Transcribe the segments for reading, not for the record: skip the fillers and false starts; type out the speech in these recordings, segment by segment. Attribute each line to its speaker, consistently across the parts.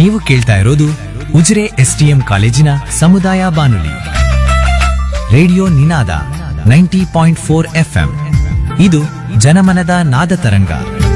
Speaker 1: ನೀವು ಕೇಳ್ತಾ ಇರೋದು ಉಜಿರೆ ಎಸ್ಟಿಎಂ ಕಾಲೇಜಿನ ಸಮುದಾಯ ಬಾನುಲಿ ರೇಡಿಯೋ ನಿನಾದ 90.4 FM. ಇದು ಜನಮನದ ನಾದ ತರಂಗ.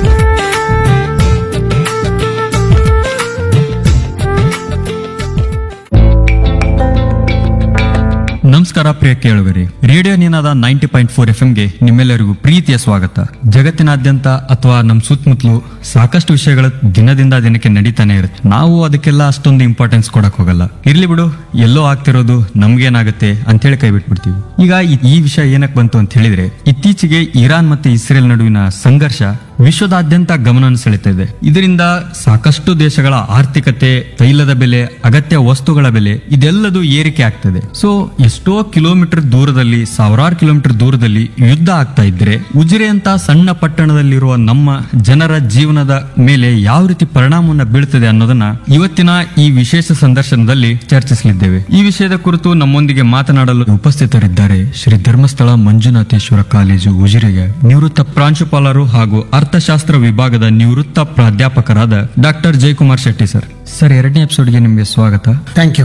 Speaker 2: ನಮಸ್ಕಾರ ಪ್ರಿಯ ಕೇಳುಗರಿ, ರೇಡಿಯೋ ನಿನಾದ 90.4 FM ನಿಮ್ಮೆಲ್ಲರಿಗೂ ಪ್ರೀತಿಯ ಸ್ವಾಗತ. ಜಗತ್ತಿನಾದ್ಯಂತ ಅಥವಾ ನಮ್ಮ ಸುತ್ತಮುತ್ತಲು ಸಾಕಷ್ಟು ವಿಷಯಗಳು ದಿನದಿಂದ ದಿನಕ್ಕೆ ನಡೀತಾನೆ ಇರುತ್ತೆ. ನಾವು ಅದಕ್ಕೆಲ್ಲ ಅಷ್ಟೊಂದು ಇಂಪಾರ್ಟೆನ್ಸ್ ಕೊಡಕ್ ಹೋಗಲ್ಲ. ಇರ್ಲಿ ಬಿಡು, ಎಲ್ಲೋ ಆಗ್ತಿರೋದು ನಮ್ಗೇನಾಗುತ್ತೆ ಅಂತ ಹೇಳಿ ಕೈ ಬಿಟ್ಬಿಡ್ತೀವಿ. ಈಗ ಈ ವಿಷಯ ಏನಕ್ಕೆ ಬಂತು ಅಂತ ಹೇಳಿದ್ರೆ, ಇತ್ತೀಚೆಗೆ ಇರಾನ್ ಮತ್ತೆ ಇಸ್ರೇಲ್ ನಡುವಿನ ಸಂಘರ್ಷ ವಿಶ್ವದಾದ್ಯಂತ ಗಮನವನ್ನು ಸೆಳೆತಾ ಇದೆ. ಇದರಿಂದ ಸಾಕಷ್ಟು ದೇಶಗಳ ಆರ್ಥಿಕತೆ, ತೈಲದ ಬೆಲೆ, ಅಗತ್ಯ ವಸ್ತುಗಳ ಬೆಲೆ ಇದೆಲ್ಲದೂ ಏರಿಕೆ ಆಗ್ತದೆ. ಸೊ ಎಷ್ಟೋ ಕಿಲೋಮೀಟರ್ ದೂರದಲ್ಲಿ, ಸಾವಿರಾರು ಕಿಲೋಮೀಟರ್ ದೂರದಲ್ಲಿ ಯುದ್ಧ ಆಗ್ತಾ ಇದ್ರೆ ಉಜಿರೆ ಅಂತ ಸಣ್ಣ ಪಟ್ಟಣದಲ್ಲಿರುವ ನಮ್ಮ ಜನರ ಜೀವನದ ಮೇಲೆ ಯಾವ ರೀತಿ ಪರಿಣಾಮವನ್ನು ಬೀಳ್ತದೆ ಅನ್ನೋದನ್ನ ಇವತ್ತಿನ ಈ ವಿಶೇಷ ಸಂದರ್ಶನದಲ್ಲಿ ಚರ್ಚಿಸಲಿದ್ದೇವೆ. ಈ ವಿಷಯದ ಕುರಿತು ನಮ್ಮೊಂದಿಗೆ ಮಾತನಾಡಲು ಉಪಸ್ಥಿತರಿದ್ದಾರೆ ಶ್ರೀ ಧರ್ಮಸ್ಥಳ ಮಂಜುನಾಥೇಶ್ವರ ಕಾಲೇಜು ಉಜಿರೆಗೆ ನಿವೃತ್ತ ಪ್ರಾಂಶುಪಾಲರು ಹಾಗೂ ಅರ್ಥಶಾಸ್ತ್ರ ವಿಭಾಗದ ನಿವೃತ್ತ ಪ್ರಾಧ್ಯಾಪಕರಾದ doctor Jayakumar Shetty sir. Sir, 2ನೇ ಎಪಿಸೋಡ್ಗೆ ನಿಮಗೆ ಸ್ವಾಗತ.
Speaker 3: Thank you.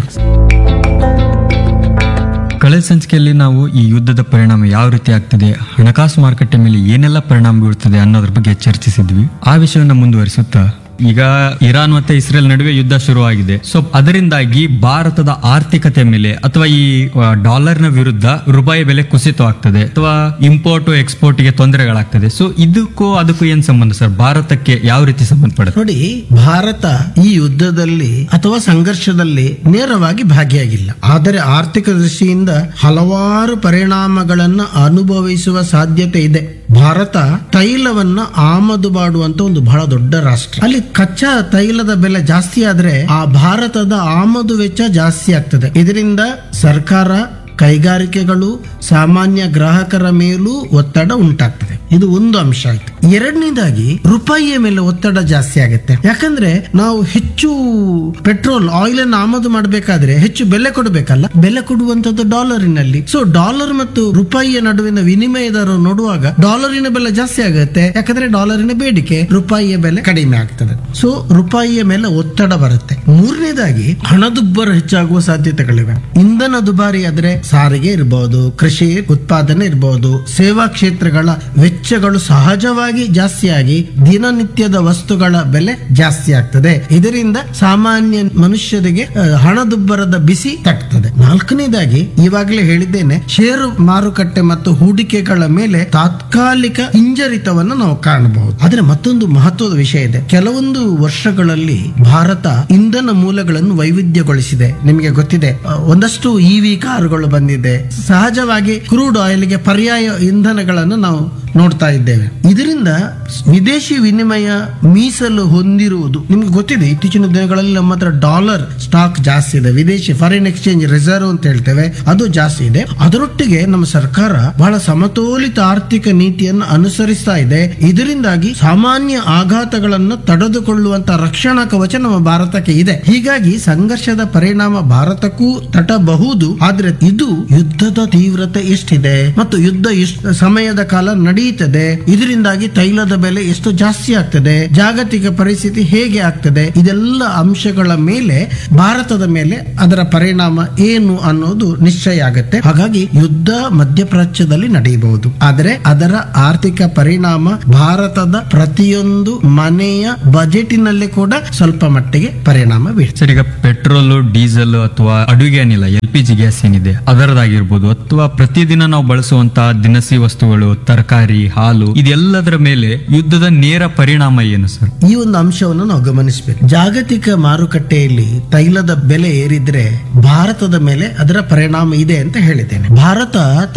Speaker 2: ಕಳೆದ ಸಂಚಿಕೆಯಲ್ಲಿ ನಾವು ಈ ಯುದ್ಧದ ಪರಿಣಾಮ ಯಾವ ರೀತಿ ಆಗ್ತದೆ, ಹಣಕಾಸು ಮಾರುಕಟ್ಟೆ ಮೇಲೆ ಏನೆಲ್ಲ ಪರಿಣಾಮ ಬೀಳ್ತದೆ ಅನ್ನೋದ್ರ ಬಗ್ಗೆ ಚರ್ಚಿಸಿದ್ವಿ. ಆ ವಿಷಯವನ್ನು ಮುಂದುವರಿಸುತ್ತಾ ಈಗ ಇರಾನ್ ಮತ್ತೆ ಇಸ್ರೇಲ್ ನಡುವೆ ಯುದ್ಧ ಶುರುವಾಗಿದೆ. ಸೊ ಅದರಿಂದಾಗಿ ಭಾರತದ ಆರ್ಥಿಕತೆ ಮೇಲೆ ಅಥವಾ ಈ ಡಾಲರ್ನ ವಿರುದ್ಧ ರೂಪಾಯಿ ಬೆಲೆ ಕುಸಿತವಾಗ್ತದೆ ಅಥವಾ ಇಂಪೋರ್ಟ್ ಎಕ್ಸ್ಪೋರ್ಟ್ ಗೆ ತೊಂದರೆಗಳಾಗ್ತದೆ. ಸೊ ಇದಕ್ಕೂ ಅದಕ್ಕೂ ಏನ್ ಸಂಬಂಧ ಸರ್? ಭಾರತಕ್ಕೆ ಯಾವ ರೀತಿ ಸಂಬಂಧಪಡುತ್ತೆ?
Speaker 3: ನೋಡಿ, ಭಾರತ ಈ ಯುದ್ಧದಲ್ಲಿ ಅಥವಾ ಸಂಘರ್ಷದಲ್ಲಿ ನೇರವಾಗಿ ಭಾಗಿಯಾಗಿಲ್ಲ. ಆದರೆ ಆರ್ಥಿಕ ದೃಷ್ಟಿಯಿಂದ ಹಲವಾರು ಪರಿಣಾಮಗಳನ್ನು ಅನುಭವಿಸುವ ಸಾಧ್ಯತೆ ಇದೆ. ಭಾರತ ತೈಲವನ್ನ ಆಮದು ಮಾಡುವಂತ ಒಂದು ಬಹಳ ದೊಡ್ಡ ರಾಷ್ಟ್ರ. ಅಲ್ಲಿ ಕಚ್ಚಾ ತೈಲದ ಬೆಲೆ ಜಾಸ್ತಿ ಆದ್ರೆ ಆ ಭಾರತದ ಆಮದು ವೆಚ್ಚ ಜಾಸ್ತಿ ಆಗ್ತದೆ. ಇದರಿಂದ ಸರ್ಕಾರ, ಕೈಗಾರಿಕೆಗಳು, ಸಾಮಾನ್ಯ ಗ್ರಾಹಕರ ಮೇಲೂ ಒತ್ತಡ ಉಂಟಾಗ್ತದೆ. ಇದು ಒಂದು ಅಂಶ ಆಯ್ತು. ಎರಡನೇದಾಗಿ ರೂಪಾಯಿಯ ಮೇಲೆ ಒತ್ತಡ ಜಾಸ್ತಿ ಆಗುತ್ತೆ. ಯಾಕಂದ್ರೆ ನಾವು ಹೆಚ್ಚು ಪೆಟ್ರೋಲ್, ಆಯಿಲ್ ಅನ್ನು ಆಮದು ಮಾಡಬೇಕಾದ್ರೆ ಹೆಚ್ಚು ಬೆಲೆ ಕೊಡಬೇಕಲ್ಲ. ಬೆಲೆ ಕೊಡುವಂತದ್ದು ಡಾಲರಿನಲ್ಲಿ. ಸೊ ಡಾಲರ್ ಮತ್ತು ರೂಪಾಯಿಯ ನಡುವಿನ ವಿನಿಮಯ ದರ ನೋಡುವಾಗ ಡಾಲರಿನ ಬೆಲೆ ಜಾಸ್ತಿ ಆಗುತ್ತೆ. ಯಾಕಂದ್ರೆ ಡಾಲರಿನ ಬೇಡಿಕೆ, ರೂಪಾಯಿಯ ಬೆಲೆ ಕಡಿಮೆ ಆಗ್ತದೆ. ಸೊ ರೂಪಾಯಿಯ ಮೇಲೆ ಒತ್ತಡ ಬರುತ್ತೆ. ಮೂರನೇದಾಗಿ ಹಣದುಬ್ಬರ ಹೆಚ್ಚಾಗುವ ಸಾಧ್ಯತೆಗಳಿವೆ. ಇಂಧನ ದುಬಾರಿ ಆದ್ರೆ ಸಾರಿಗೆ ಇರಬಹುದು, ಕೃಷಿ ಉತ್ಪಾದನೆ ಇರಬಹುದು, ಸೇವಾ ಕ್ಷೇತ್ರಗಳ ವೆಚ್ಚಗಳು ಸಹಜವಾಗಿ ಜಾಸ್ತಿಯಾಗಿ ದಿನನಿತ್ಯದ ವಸ್ತುಗಳ ಬೆಲೆ ಜಾಸ್ತಿ ಆಗ್ತದೆ. ಇದರಿಂದ ಸಾಮಾನ್ಯ ಮನುಷ್ಯರಿಗೆ ಹಣದುಬ್ಬರದ ಬಿಸಿ ತಟ್ಟುತ್ತದೆ. ನಾಲ್ಕನೇದಾಗಿ ಈವಾಗಲೇ ಹೇಳಿದ್ದೇನೆ, ಷೇರು ಮಾರುಕಟ್ಟೆ ಮತ್ತು ಹೂಡಿಕೆಗಳ ಮೇಲೆ ತಾತ್ಕಾಲಿಕ ಹಿಂಜರಿತವನ್ನು ನಾವು ಕಾಣಬಹುದು. ಆದ್ರೆ ಮತ್ತೊಂದು ಮಹತ್ವದ ವಿಷಯ ಇದೆ. ಕೆಲವೊಂದು ವರ್ಷಗಳಲ್ಲಿ ಭಾರತ ಇಂಧನ ಮೂಲಗಳನ್ನು ವೈವಿಧ್ಯಗೊಳಿಸಿದೆ. ನಿಮಗೆ ಗೊತ್ತಿದೆ, ಒಂದಷ್ಟು ಇವಿ ಕಾರುಗಳು ಬಂದಿದೆ. ಸಹಜವಾಗಿ ಕ್ರೂಡ್ ಆಯಿಲ್ಗೆ ಪರ್ಯಾಯ ಇಂಧನಗಳನ್ನು ನಾವು ನೋಡ್ತಾ ಇದ್ದೇವೆ. ಇದರಿಂದ ವಿದೇಶಿ ವಿನಿಮಯ ಮೀಸಲು ಹೊಂದಿರುವುದು ನಿಮ್ಗೆ ಗೊತ್ತಿದೆ. ಇತ್ತೀಚಿನ ದಿನಗಳಲ್ಲಿ ನಮ್ಮ ಹತ್ರ ಡಾಲರ್ ಸ್ಟಾಕ್ ಜಾಸ್ತಿ ಇದೆ. ವಿದೇಶಿ ಫಾರಿನ್ ಎಕ್ಸ್ಚೇಂಜ್ ರಿಸರ್ವ್ ಅಂತ ಹೇಳ್ತೇವೆ, ಅದು ಜಾಸ್ತಿ ಇದೆ. ಅದರೊಟ್ಟಿಗೆ ನಮ್ಮ ಸರ್ಕಾರ ಬಹಳ ಸಮತೋಲಿತ ಆರ್ಥಿಕ ನೀತಿಯನ್ನು ಅನುಸರಿಸ್ತಾ ಇದೆ. ಇದರಿಂದಾಗಿ ಸಾಮಾನ್ಯ ಆಘಾತಗಳನ್ನು ತಡೆದುಕೊಳ್ಳುವಂತ ರಕ್ಷಣಾ ಕವಚ ನಮ್ಮ ಭಾರತಕ್ಕೆ ಇದೆ. ಹೀಗಾಗಿ ಸಂಘರ್ಷದ ಪರಿಣಾಮ ಭಾರತಕ್ಕೂ ತಟ್ಟಬಹುದು. ಆದ್ರೆ ಇದು ಯುದ್ಧದ ತೀವ್ರತೆ ಎಷ್ಟಿದೆ ಮತ್ತು ಯುದ್ಧ ಎಷ್ಟು ಸಮಯದ ಕಾಲ ನಡೆಯುತ್ತದೆ, ಇದರಿಂದಾಗಿ ತೈಲದ ಬೆಲೆ ಎಷ್ಟು ಜಾಸ್ತಿ ಆಗ್ತದೆ, ಜಾಗತಿಕ ಪರಿಸ್ಥಿತಿ ಹೇಗೆ ಆಗ್ತದೆ, ಇದೆಲ್ಲ ಅಂಶಗಳ ಮೇಲೆ ಭಾರತದ ಮೇಲೆ ಅದರ ಪರಿಣಾಮ ಏನು ಅನ್ನೋದು ನಿಶ್ಚಯ ಆಗುತ್ತೆ. ಹಾಗಾಗಿ ಯುದ್ಧ ಮಧ್ಯಪ್ರಾಚ್ಯದಲ್ಲಿ ನಡೆಯಬಹುದು, ಆದರೆ ಅದರ ಆರ್ಥಿಕ ಪರಿಣಾಮ ಭಾರತದ ಪ್ರತಿಯೊಂದು ಮನೆಯ ಬಜೆಟಿನಲ್ಲಿ ಕೂಡ ಸ್ವಲ್ಪ ಮಟ್ಟಿಗೆ ಪರಿಣಾಮ ಬೀಳ್ತದೆ.
Speaker 2: ಸರ್, ಈಗ ಪೆಟ್ರೋಲ್, ಡೀಸೆಲ್ ಅಥವಾ ಅಡುಗೆ ಅನಿಲ LPG ಗ್ಯಾಸ್ ಏನಿದೆ ಅದರದಾಗಿರ್ಬೋದು, ಅಥವಾ ಪ್ರತಿದಿನ ನಾವು ಬಳಸುವಂತಹ ದಿನಸಿ ವಸ್ತುಗಳು, ತರಕಾರಿ, ಹಾಲು, ಇದೆಲ್ಲದರ ಮೇಲೆ ಯುದ್ಧದ ನೇರ ಪರಿಣಾಮ ಏನು ಸರ್?
Speaker 3: ಈ ಒಂದು ಅಂಶವನ್ನು ನಾವು ಗಮನಿಸಬೇಕು. ಜಾಗತಿಕ ಮಾರುಕಟ್ಟೆಯಲ್ಲಿ ತೈಲದ ಬೆಲೆ ಏರಿದ್ರೆ ಭಾರತದ ಮೇಲೆ ಅದರ ಪರಿಣಾಮ ಇದೆ ಅಂತ ಹೇಳಿದ್ದೇನೆ. ಭಾರತ